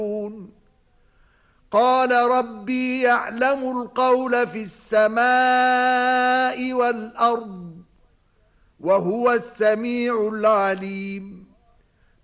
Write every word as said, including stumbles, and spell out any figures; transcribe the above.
قال ربي يعلم القول في السماء والأرض وهو السميع العليم.